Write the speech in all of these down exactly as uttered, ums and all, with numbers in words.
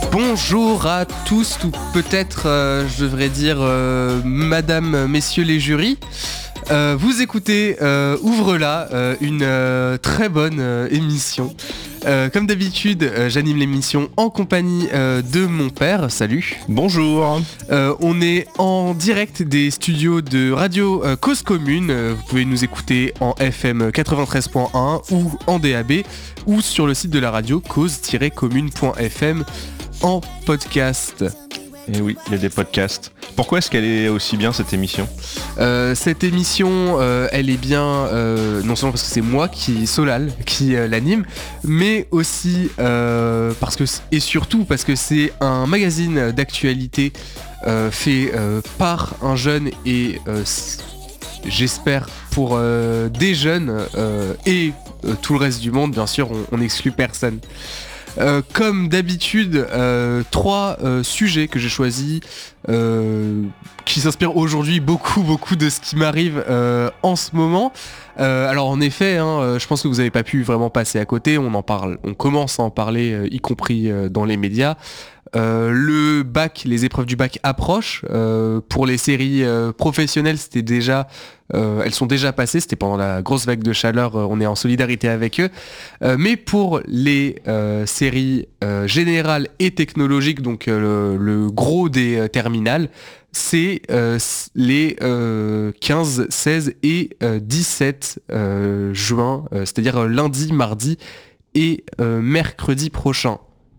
Bonjour à tous, ou peut-être euh, je devrais dire euh, madame, messieurs les jurys. Euh, vous écoutez euh, Ouvre-la, euh, une euh, très bonne euh, émission. Euh, comme d'habitude, euh, j'anime l'émission en compagnie euh, de mon père. Salut. Bonjour. Euh, on est en direct des studios de Radio euh, Cause Commune. Euh, vous pouvez nous écouter en F M quatre-vingt-treize point un ou en D A B ou sur le site de la radio cause tiret commune point f m en podcast. Et oui, il y a des podcasts. Pourquoi est-ce qu'elle est aussi bien cette émission ? euh, Cette émission, euh, elle est bien, euh, non seulement parce que c'est moi qui, Solal, qui euh, l'anime, mais aussi euh, parce que, et surtout parce que c'est un magazine d'actualité euh, fait euh, par un jeune et euh, j'espère pour euh, des jeunes euh, et euh, tout le reste du monde, bien sûr, on n'exclut personne. Euh, comme d'habitude, euh, trois euh, sujets que j'ai choisis euh, qui s'inspirent aujourd'hui beaucoup beaucoup de ce qui m'arrive euh, en ce moment. Euh, alors en effet, hein, je pense que vous n'avez pas pu vraiment passer à côté, on en parle, on commence à en parler, euh, y compris euh, dans les médias. Euh, le bac, les épreuves du bac approchent. Euh, pour les séries euh, professionnelles, c'était déjà, euh, elles sont déjà passées. C'était pendant la grosse vague de chaleur. Euh, on est en solidarité avec eux. Euh, mais pour les euh, séries euh, générales et technologiques, donc euh, le, le gros des euh, terminales, c'est euh, les euh, quinze, seize et euh, dix-sept euh, juin, euh, c'est-à-dire euh, lundi, mardi et euh, mercredi prochain.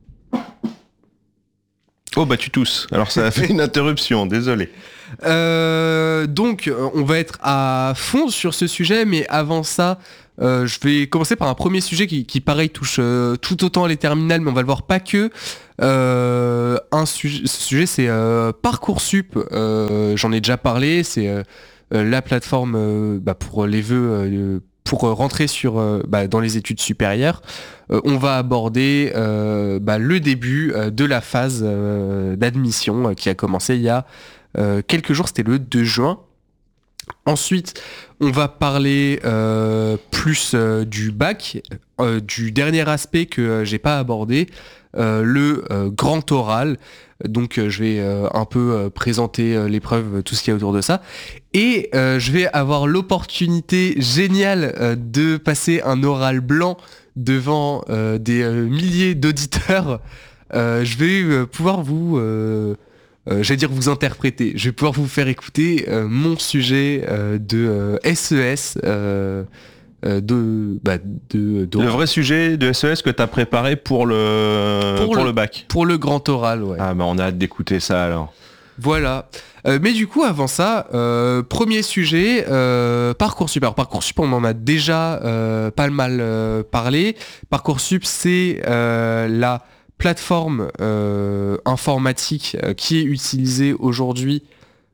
Oh bah tu tousses, alors ça a fait une interruption, désolé. Euh, donc on va être à fond sur ce sujet, mais avant ça, euh, je vais commencer par un premier sujet qui, qui pareil touche euh, tout autant les terminales, mais on va le voir pas que. Euh, un sujet, ce sujet c'est euh, Parcoursup, euh, j'en ai déjà parlé, c'est euh, la plateforme euh, bah, pour les vœux euh, pour rentrer sur, euh, bah, dans les études supérieures. Euh, on va aborder euh, bah, le début euh, de la phase euh, d'admission euh, qui a commencé il y a euh, quelques jours, c'était le deux juin. Ensuite, on va parler euh, plus euh, du bac, euh, du dernier aspect que euh, j'ai pas abordé, euh, le euh, grand oral. Donc euh, je vais euh, un peu euh, présenter euh, l'épreuve, tout ce qu'il y a autour de ça. Et euh, je vais avoir l'opportunité géniale euh, de passer un oral blanc devant euh, des euh, milliers d'auditeurs. Euh, je vais euh, pouvoir vous... Euh, Euh, j'allais dire vous interpréter, je vais pouvoir vous faire écouter euh, mon sujet euh, de euh, S E S, euh, euh, de, bah, de, de... Le vrai sujet de S E S que tu as préparé pour le, pour, pour le, le bac. Pour le grand oral, ouais. Ah bah on a hâte d'écouter ça alors. Voilà. Euh, mais du coup, avant ça, euh, premier sujet, euh, Parcoursup. Alors Parcoursup, on en a déjà euh, pas mal euh, parlé. Parcoursup, c'est euh, la plateforme euh, informatique euh, qui est utilisée aujourd'hui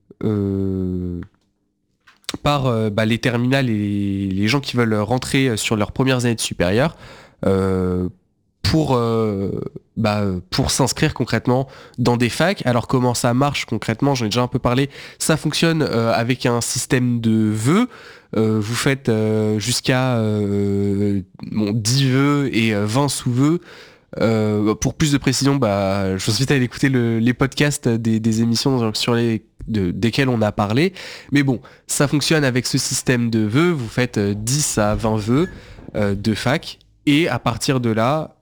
euh, par euh, bah, les terminales et les gens qui veulent rentrer sur leurs premières années de supérieures euh, pour, euh, bah, pour s'inscrire concrètement dans des facs. Alors comment ça marche concrètement, j'en ai déjà un peu parlé, ça fonctionne euh, avec un système de vœux. Euh, vous faites euh, jusqu'à euh, bon, dix vœux et euh, vingt sous-vœux. Euh, pour plus de précision, bah, je vous invite à aller écouter le, les podcasts des, des émissions sur les, de, desquelles on a parlé. Mais bon, ça fonctionne avec ce système de vœux. Vous faites dix à vingt vœux euh, de fac. Et à partir de là...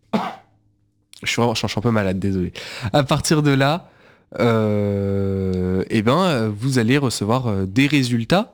Je suis, je suis un peu malade, désolé. À partir de là, euh, eh ben, vous allez recevoir euh, des résultats.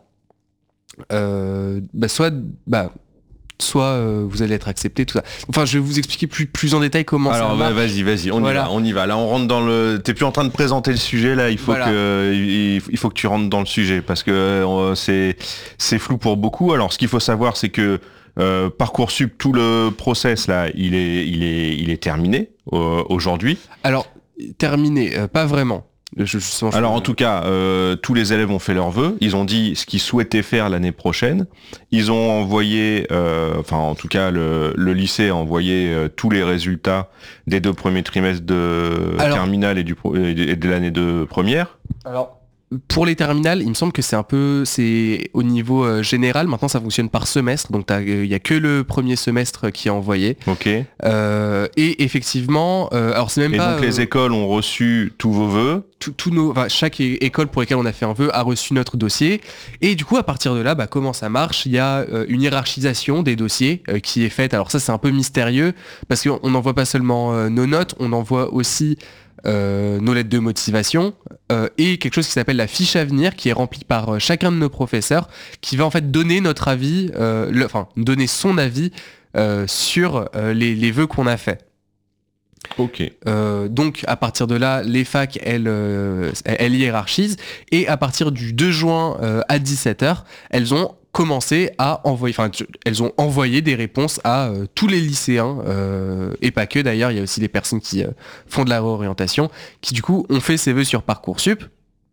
Euh, bah, soit... Bah, soit euh, vous allez être accepté, tout ça. Enfin, je vais vous expliquer plus, plus en détail comment Alors, ça marche. Alors, vas-y, vas-y, on voilà. y va, on y va. Là, on rentre dans le... T'es plus en train de présenter le sujet, là, il faut, voilà. que, il, il faut que tu rentres dans le sujet, parce que euh, c'est, c'est flou pour beaucoup. Alors, ce qu'il faut savoir, c'est que euh, Parcoursup, tout le process, là, il est, il est, il est terminé euh, aujourd'hui. Alors, terminé, euh, pas vraiment. Je, je, je, Alors en tout cas, euh, tous les élèves ont fait leurs vœux. Ils ont dit ce qu'ils souhaitaient faire l'année prochaine. Ils ont envoyé, euh, enfin en tout cas le, le lycée a envoyé euh, tous les résultats des deux premiers trimestres de Alors, terminale et, du, et de l'année de première. Alors pour les terminales, il me semble que c'est un peu, c'est au niveau euh, général. Maintenant, ça fonctionne par semestre, donc il y a que le premier semestre qui est envoyé. Ok. Euh, et effectivement, euh, alors c'est même et pas. Et donc les euh, écoles ont reçu tous vos vœux. Tous nos, enfin, chaque é- école pour laquelle on a fait un vœu a reçu notre dossier. Et du coup, à partir de là, bah, comment ça marche ? Il y a euh, une hiérarchisation des dossiers euh, qui est faite. Alors ça, c'est un peu mystérieux parce qu'on n'envoie pas seulement euh, nos notes, on envoie aussi Euh, nos lettres de motivation euh, et quelque chose qui s'appelle la fiche à venir qui est remplie par euh, chacun de nos professeurs qui va en fait donner notre avis, euh, le, enfin donner son avis euh, sur euh, les, les vœux qu'on a fait. Ok. Euh, donc à partir de là, les facs elles, euh, elles hiérarchisent et à partir du deux juin euh, à dix-sept heures, elles ont commencé à envoyer, enfin elles ont envoyé des réponses à euh, tous les lycéens euh, et pas que d'ailleurs, il y a aussi des personnes qui euh, font de la réorientation qui du coup ont fait ces vœux sur Parcoursup.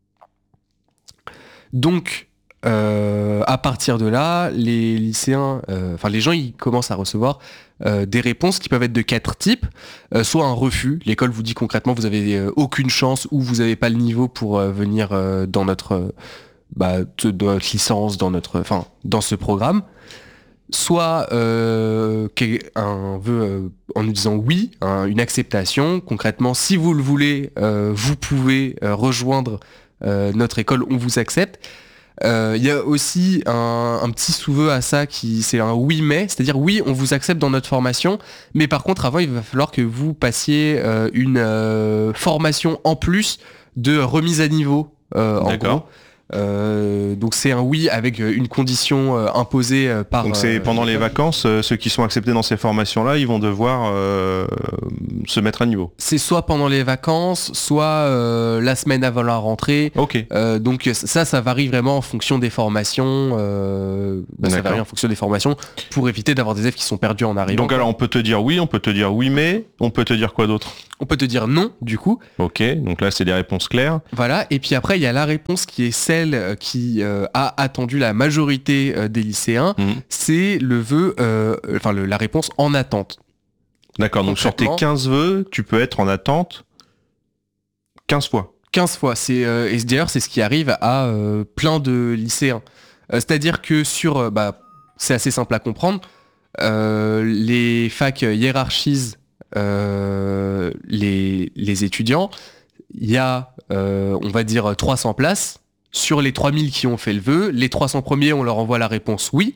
Donc euh, à partir de là, les lycéens, euh, enfin les gens ils commencent à recevoir euh, des réponses qui peuvent être de quatre types, euh, soit un refus, l'école vous dit concrètement vous avez euh, aucune chance ou vous n'avez pas le niveau pour euh, venir euh, dans notre euh, Bah, de, de notre licence, dans notre, enfin, dans ce programme, soit euh, un vœu euh, en nous disant oui, hein, une acceptation. Concrètement, si vous le voulez, euh, vous pouvez euh, rejoindre euh, notre école, on vous accepte. Il euh, y a aussi un, un petit sous-vœu à ça qui c'est un oui mais, c'est-à-dire oui on vous accepte dans notre formation, mais par contre avant il va falloir que vous passiez euh, une euh, formation en plus de remise à niveau euh, en gros. Euh, donc c'est un oui avec une condition euh, imposée euh, par... Donc c'est euh, pendant les vacances, euh, ceux qui sont acceptés dans ces formations-là, ils vont devoir euh, se mettre à niveau. C'est soit pendant les vacances, soit euh, la semaine avant la rentrée. Ok. Euh, donc ça, ça varie vraiment en fonction des formations. Euh, bah, ça varie en fonction des formations pour éviter d'avoir des élèves qui sont perdus en arrivant. Donc alors on peut te dire oui, on peut te dire oui mais, on peut te dire quoi d'autre ? On peut te dire non, du coup. Ok, donc là c'est des réponses claires. Voilà, et puis après il y a la réponse qui est celle qui euh, a attendu la majorité euh, des lycéens, mmh. c'est le vœu, euh, enfin le, la réponse en attente. D'accord, donc sur tes quinze vœux, tu peux être en attente quinze fois. quinze fois, c'est, euh, et d'ailleurs c'est ce qui arrive à euh, plein de lycéens. Euh, c'est-à-dire que sur, euh, bah, c'est assez simple à comprendre, euh, les facs hiérarchisent euh, les, les étudiants, il y a, euh, on va dire, trois cents places. Sur les trois mille qui ont fait le vœu, les trois cents premiers, on leur envoie la réponse oui.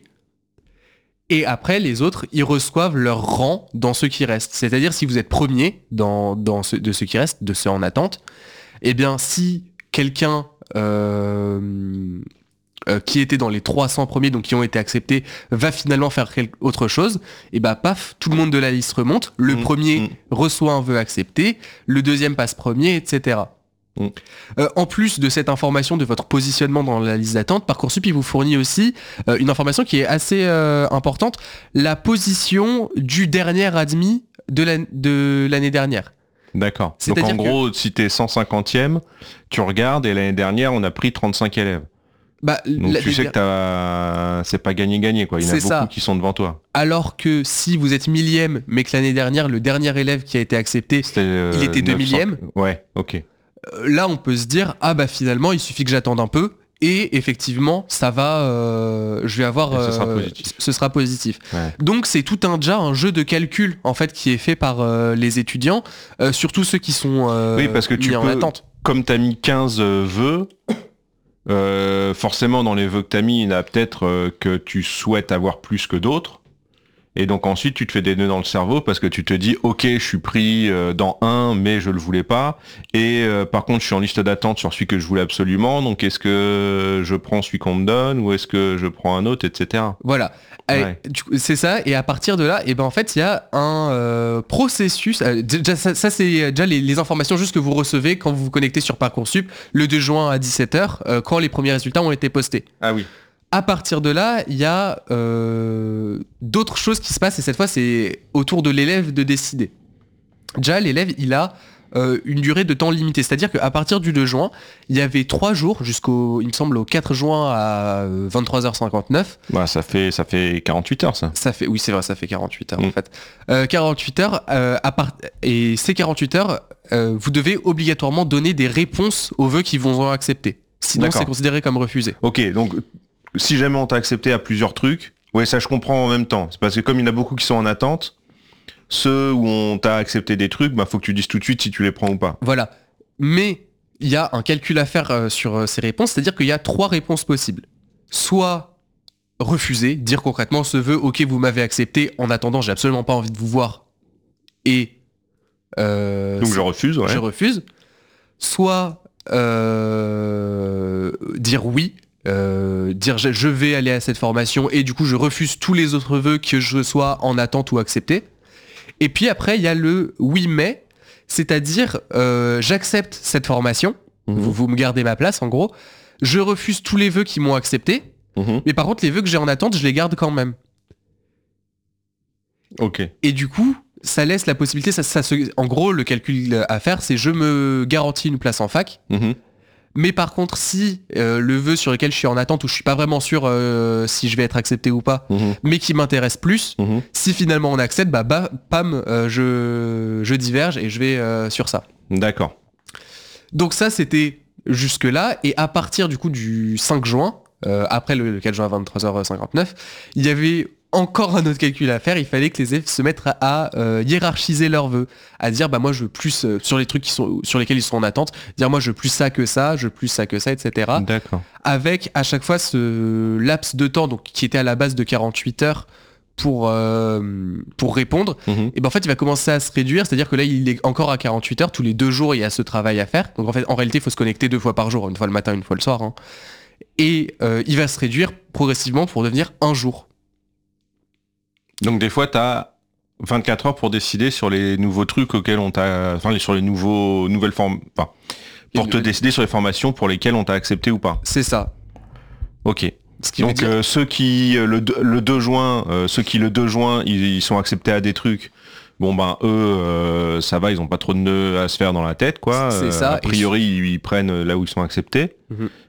Et après, les autres, ils reçoivent leur rang dans ceux qui restent. C'est-à-dire, si vous êtes premier dans, dans ce, de ceux qui restent, de ceux en attente, eh bien, si quelqu'un euh, euh, qui était dans les trois cents premiers, donc qui ont été acceptés, va finalement faire quelque, autre chose, et bah paf, tout le monde de la liste remonte. Le mmh, premier mmh. reçoit un vœu accepté, le deuxième passe premier, et cetera. Mmh. Euh, en plus de cette information de votre positionnement dans la liste d'attente, Parcoursup il vous fournit aussi euh, une information qui est assez euh, importante, la position du dernier admis de, la, de l'année dernière. D'accord. Donc en gros, que... si t'es cent cinquantième, tu regardes et l'année dernière on a pris trente-cinq élèves. Bah, Donc la, tu sais der... que t'as... c'est pas gagné-gagné quoi, il y en a beaucoup ça. Qui sont devant toi. Alors que si vous êtes millième, mais que l'année dernière, le dernier élève qui a été accepté, euh, il était deux millième. Ouais, ok. Là on peut se dire ah bah finalement il suffit que j'attende un peu et effectivement ça va euh, je vais avoir euh, ce sera positif, ce sera positif. Ouais. Donc c'est tout un déjà un jeu de calcul en fait qui est fait par euh, les étudiants, euh, surtout ceux qui sont euh, oui parce que tu mis peux, en attente. Comme t'as mis quinze vœux, euh, forcément dans les vœux que t'as mis il y en a peut-être euh, que tu souhaites avoir plus que d'autres. Et donc ensuite tu te fais des nœuds dans le cerveau parce que tu te dis ok je suis pris euh, dans un mais je le voulais pas et euh, par contre je suis en liste d'attente sur celui que je voulais absolument, donc est-ce que je prends celui qu'on me donne ou est-ce que je prends un autre, etc. Voilà. Ouais. Et, c'est ça, et à partir de là et ben en fait il y a un euh, processus euh, déjà, ça, ça c'est déjà les, les informations juste que vous recevez quand vous vous connectez sur Parcoursup le deux juin à dix-sept heures euh, quand les premiers résultats ont été postés. Ah oui. À partir de là, il y a euh, d'autres choses qui se passent et cette fois c'est autour de l'élève de décider. Déjà l'élève il a euh, une durée de temps limitée, c'est-à-dire qu'à partir du deux juin, il y avait trois jours jusqu'au, il me semble au quatre juin à vingt-trois heures cinquante-neuf. Bah ça fait ça fait quarante-huit heures ça. Ça fait oui c'est vrai ça fait quarante-huit heures mmh. en fait. Euh, quarante-huit heures euh, à part et ces quarante-huit heures euh, vous devez obligatoirement donner des réponses aux vœux qui vont accepter. sinon D'accord. c'est considéré comme refusé. Ok, donc si jamais on t'a accepté à plusieurs trucs, ouais, ça je comprends en même temps. C'est parce que comme il y en a beaucoup qui sont en attente, ceux où on t'a accepté des trucs, bah faut que tu dises tout de suite si tu les prends ou pas. Voilà. Mais il y a un calcul à faire euh, sur euh, ces réponses, c'est-à-dire qu'il y a trois réponses possibles. Soit refuser, dire concrètement ce vœu, ok, vous m'avez accepté, en attendant, j'ai absolument pas envie de vous voir, et euh, Donc je refuse, ouais. je refuse. Soit euh, dire oui, euh, dire je, je vais aller à cette formation, et du coup je refuse tous les autres vœux, que je sois en attente ou accepté. Et puis après, il y a le oui mais, c'est-à-dire euh, j'accepte cette formation, Mmh. vous, vous me gardez ma place en gros, je refuse tous les vœux qui m'ont accepté, Mmh. mais par contre les vœux que j'ai en attente, je les garde quand même. Ok. Et du coup, ça laisse la possibilité, ça, ça se- en gros le calcul à faire, c'est je me garantis une place en fac, Mmh. mais par contre si euh, le vœu sur lequel je suis en attente, où je suis pas vraiment sûr euh, si je vais être accepté ou pas, Mmh. mais qui m'intéresse plus, Mmh. si finalement on accepte, bah, bah pam, euh, je, je diverge et je vais euh, sur ça. D'accord. Donc ça c'était jusque là, et à partir du coup du cinq juin, euh, après le quatre juin à vingt-trois heures cinquante-neuf, il y avait encore un autre calcul à faire. Il fallait que les élèves se mettent à, à, euh, hiérarchiser leurs vœux, à dire bah moi je veux plus euh, sur les trucs qui sont sur lesquels ils sont en attente, dire moi je veux plus ça que ça, je veux plus ça que ça, et cetera. D'accord. Avec à chaque fois ce laps de temps, donc qui était à la base de quarante-huit heures pour euh, pour répondre. Mmh. Et ben en fait il va commencer à se réduire, c'est-à-dire que là il est encore à quarante-huit heures, tous les deux jours il y a ce travail à faire. Donc en fait en réalité il faut se connecter deux fois par jour, une fois le matin, une fois le soir, hein. Et euh, il va se réduire progressivement pour devenir un jour. Donc des fois, t'as vingt-quatre heures pour décider sur les nouveaux trucs auxquels on t'a... Enfin, sur les nouveaux... nouvelles formes... Enfin, pour Les te nouvelles- décider sur les formations pour lesquelles on t'a accepté ou pas. C'est ça. Ok. Ce qui veut Donc dire- euh, ceux qui euh, le, deux- le deux juin, euh, ceux qui le deux juin, ils, ils sont acceptés à des trucs. Bon ben eux, euh, ça va, ils ont pas trop de nœuds à se faire dans la tête, quoi. C'est Euh, ça, A priori, ils, ils prennent là où ils sont acceptés. Mhm.